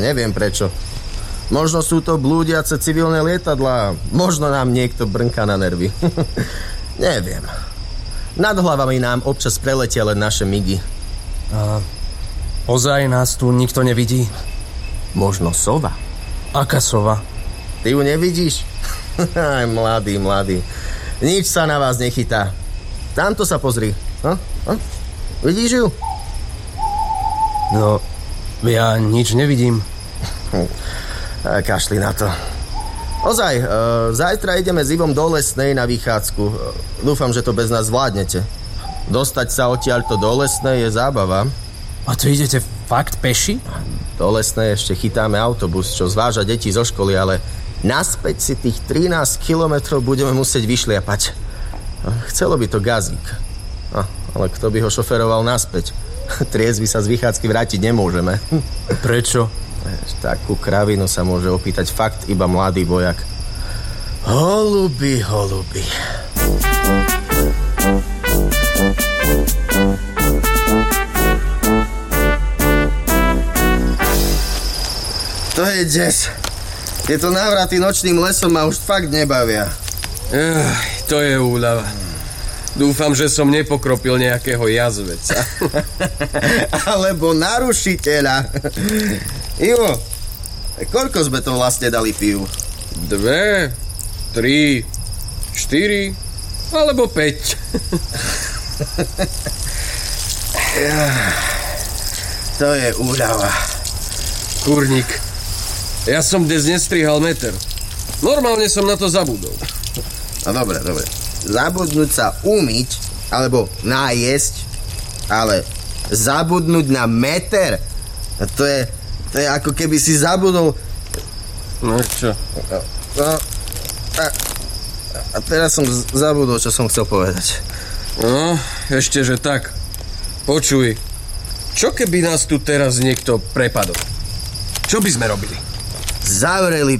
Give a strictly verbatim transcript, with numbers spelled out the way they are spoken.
Neviem prečo. Možno sú to blúdiace civilné lietadlá. Možno nám niekto brnká na nervy. Neviem. Nad hlavami nám občas preletia len naše migy. A ozaj nás tu nikto nevidí? Možno sova. Aká sova? Ty ju nevidíš? Aj, mladý, mladý. Nič sa na vás nechytá. Tamto sa pozri. Ha? Ha? Vidíš ju? No, ja nič nevidím. Kašli na to. Ozaj, e, zajtra ideme s Ivom do Lesnej na vychádzku. E, dúfam, že to bez nás zvládnete. Dostať sa odtiaľto do Lesnej je zábava. A to idete fakt peši? Do Lesnej ešte chytáme autobus, čo zváža deti zo školy, ale naspäť si tých trinásť kilometrov budeme musieť vyšliapať. E, chcelo by to gazík. E, ale kto by ho šoferoval naspäť? Triezvy sa z vychádzky vrátiť nemôžeme. Prečo? Takú kravinu sa môže opýtať fakt iba mladý vojak. Holuby, holuby. To je des. Tieto návraty nočným lesom ma už fakt nebavia. Ech, to je úľava. Dúfam, že som nepokropil nejakého jazveca. Alebo narušiteľa. Ivo, koľko sme to vlastne dali pivu? Dve, tri, štyri, alebo päť. To je úľava. Kurník, ja som dnes nestrihal meter. Normálne som na to zabudol. No dobre, dobre. Zabudnúť sa umyť, alebo nájesť, ale zabudnúť na meter, to je, to je ako keby si zabudol. No čo? No, a, a teraz som zabudol, čo som chcel povedať. No, ešte že tak. Počuj, čo keby nás tu teraz niekto prepadol? Čo by sme robili? Zavreli